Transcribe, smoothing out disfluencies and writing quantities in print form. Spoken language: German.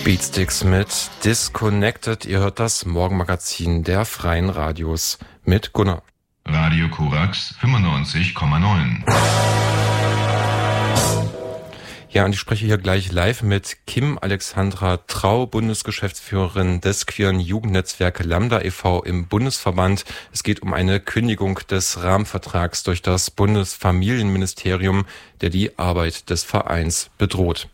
Beatsticks mit Disconnected. Ihr hört das Morgenmagazin der Freien Radios mit Gunnar. Radio Korax 95,9. Ja, und ich spreche hier gleich live mit Kim Alexandra Trau, Bundesgeschäftsführerin des queeren Jugendnetzwerk Lambda e.V. im Bundesverband. Es geht um eine Kündigung des Rahmenvertrags durch das Bundesfamilienministerium, der die Arbeit des Vereins bedroht.